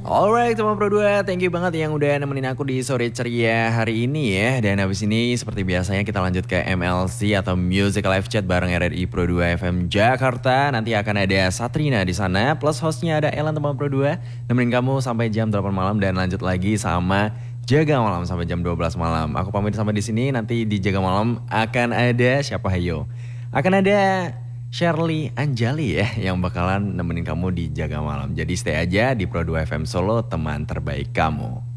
Alright teman Pro 2, thank you banget yang udah nemenin aku di sore ceria hari ini ya. Dan habis ini seperti biasanya kita lanjut ke MLC atau Music Live Chat bareng RRI Pro 2 FM Jakarta. Nanti akan ada Satrina di sana, plus hostnya ada Elan teman Pro 2. Nemenin kamu sampai jam 8 malam dan lanjut lagi sama Jaga Malam sampai jam 12 malam. Aku pamit sampai di sini, nanti di Jaga Malam akan ada siapa hayo? Akan ada Shirley Anjali ya yang bakalan nemenin kamu di Jaga Malam. Jadi stay aja di Pro 2 FM Solo, teman terbaik kamu.